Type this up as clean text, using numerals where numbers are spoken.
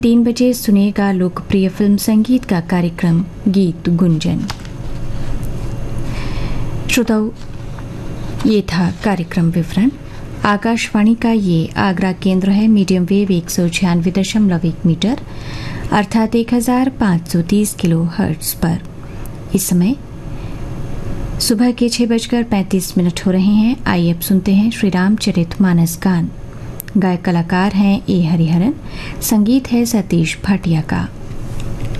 3 बजे सुनेगा लोकप्रिय फिल्म संगीत का कार्यक्रम गीत गुंजन। श्रोताओं, ये था कार्यक्रम विवरण। आकाशवाणी का ये आगरा केंद्र है। मीडियम वेव 196.1 मीटर अर्थात 1530 किलो हर्ट्ज पर इस समय सुबह के 6:35 हो रहे हैं। आइए अब सुनते हैं श्री रामचरित मानस गान। गायक कलाकार हैं ए हरिहरन, संगीत है सतीश भाटिया का।